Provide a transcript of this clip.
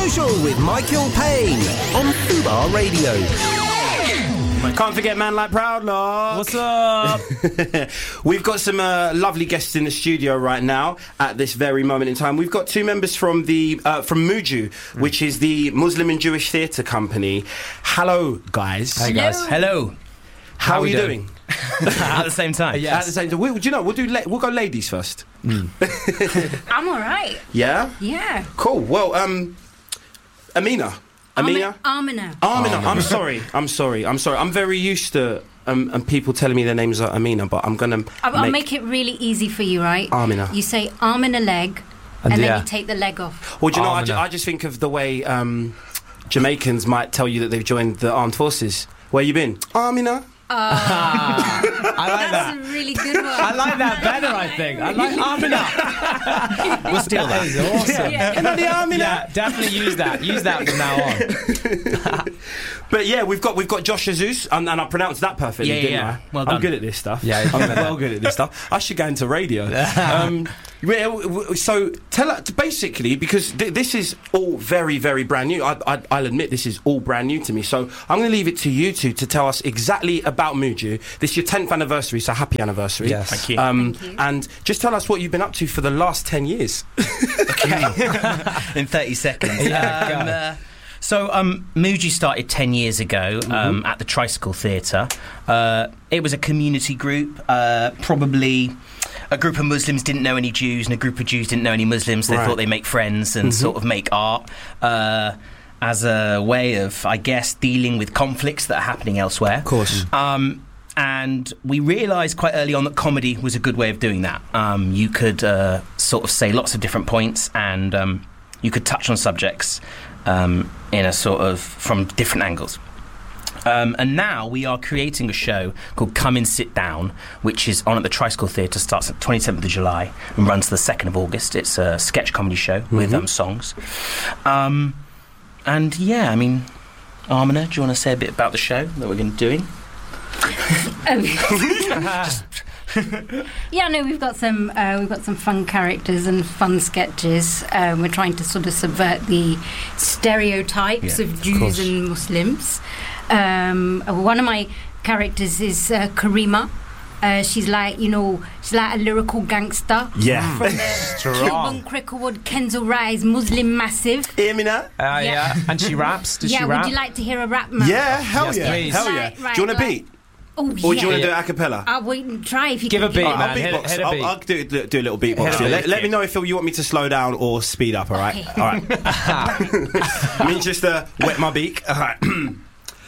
Social with Michael Payne on Fubar Radio. Can't forget Man Like Proudlock. What's up? We've got some lovely guests in the studio right now at this very moment in time. We've got two members from the from Muju, which is the Muslim and Jewish theatre company. Hello, guys. Hey, guys. Hello. How are you doing? At the same time. Yes. At the same time. Do you know? We'll go ladies first. I'm all right. Yeah. Yeah. Cool. Well, Amina. Amina. I'm sorry. I'm very used to people telling me their names are Amina, but I'm gonna. I'll make it really easy for you, right? Amina. You say arm and a leg, and then you take the leg off. Well, do you know? I just think of the way Jamaicans might tell you that they've joined the armed forces. Where you been, Amina? I like That's a really good one. I like that better, I think. I like Amina. We'll steal that. That is awesome. Yeah, definitely use that. Use that from now on. But yeah, we've got Josh Jesus, and I pronounced that perfectly, didn't I? Well done. I'm good at this stuff. Yeah, I'm well good at this stuff. I should go into radio. So tell us, basically, because this is all very, very brand new. I'll admit this is all brand new to me. So I'm going to leave it to you two to tell us exactly about Muju. This is your 10th anniversary, so happy anniversary. Yes. Thank you. Thank you. And just tell us what you've been up to for the last 10 years. In 30 seconds. So, Muju started 10 years ago at the Tricycle Theatre. It was a community group. Probably a group of Muslims didn't know any Jews, and a group of Jews didn't know any Muslims. They thought they'd make friends and sort of make art as a way of, I guess, dealing with conflicts that are happening elsewhere. Of course. And we realised quite early on that comedy was a good way of doing that. You could sort of say lots of different points, and you could touch on subjects in a sort of from different angles. And now we are creating a show called Come and Sit Down, which is on at the Tricycle Theatre, starts at 27th of July and runs to the 2nd of August. It's a sketch comedy show with songs. And yeah, I mean, Amina, do you want to say a bit about the show that we're going to be doing? Yeah, no, we've got some fun characters and fun sketches. We're trying to sort of subvert the stereotypes of Jews and Muslims. One of my characters is Karima. She's like a lyrical gangster. Yeah. From the Kilburn, Cricklewood, Kensal Rise, Muslim massive. Amina? Yeah. And she raps. Does she rap? Would you like to hear a rap, man? Yeah, hell Yes, yeah. please. Hell yeah. Right, Do you want a beat? Oh, Or do you want to do it a cappella? I'll wait and try if you Give can a beat, do it. man. I'll beatbox. Hit a beat. I'll do a little beatbox. Hit a beat. Let me know if you want me to slow down or speed up, alright? Okay. Alright. I mean, just wet my beak. Alright.